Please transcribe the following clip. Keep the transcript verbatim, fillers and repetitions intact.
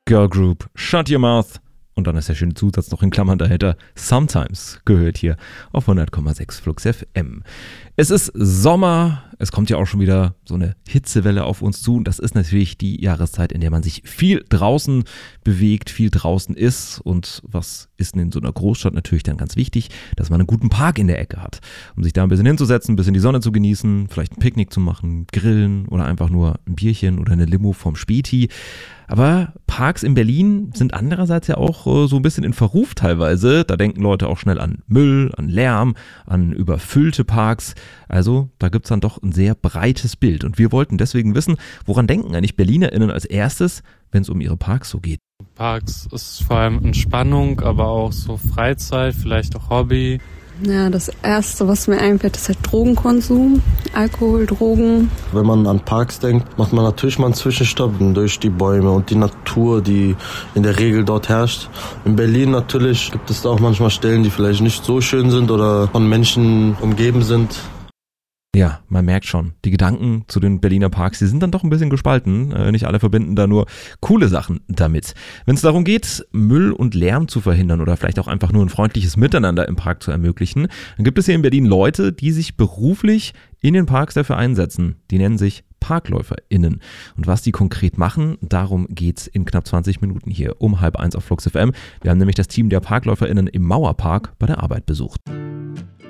Girl Group, Shut Your Mouth. Und dann ist der schöne Zusatz noch in Klammern dahinter. Sometimes gehört hier auf hundert Komma sechs Flux F M. Es ist Sommer, es kommt ja auch schon wieder so eine Hitzewelle auf uns zu. Und das ist natürlich die Jahreszeit, in der man sich viel draußen bewegt, viel draußen ist. Und was ist denn in so einer Großstadt natürlich dann ganz wichtig? Dass man einen guten Park in der Ecke hat, um sich da ein bisschen hinzusetzen, ein bisschen die Sonne zu genießen, vielleicht ein Picknick zu machen, grillen oder einfach nur ein Bierchen oder eine Limo vom Späti. Aber Parks in Berlin sind andererseits ja auch äh, so ein bisschen in Verruf teilweise. Da denken Leute auch schnell an Müll, an Lärm, an überfüllte Parks. Also da gibt's dann doch ein sehr breites Bild. Und wir wollten deswegen wissen, woran denken eigentlich BerlinerInnen als erstes, wenn es um ihre Parks so geht? Parks ist vor allem Entspannung, aber auch so Freizeit, vielleicht auch Hobby. Ja, das Erste, was mir einfällt, ist halt Drogenkonsum, Alkohol, Drogen. Wenn man an Parks denkt, macht man natürlich mal einen Zwischenstopp durch die Bäume und die Natur, die in der Regel dort herrscht. In Berlin natürlich gibt es da auch manchmal Stellen, die vielleicht nicht so schön sind oder von Menschen umgeben sind. Ja, man merkt schon, die Gedanken zu den Berliner Parks, die sind dann doch ein bisschen gespalten. Äh, nicht alle verbinden da nur coole Sachen damit. Wenn es darum geht, Müll und Lärm zu verhindern oder vielleicht auch einfach nur ein freundliches Miteinander im Park zu ermöglichen, dann gibt es hier in Berlin Leute, die sich beruflich in den Parks dafür einsetzen. Die nennen sich ParkläuferInnen. Und was die konkret machen, darum geht's in knapp zwanzig Minuten hier um halb eins auf Flux F M. Wir haben nämlich das Team der ParkläuferInnen im Mauerpark bei der Arbeit besucht.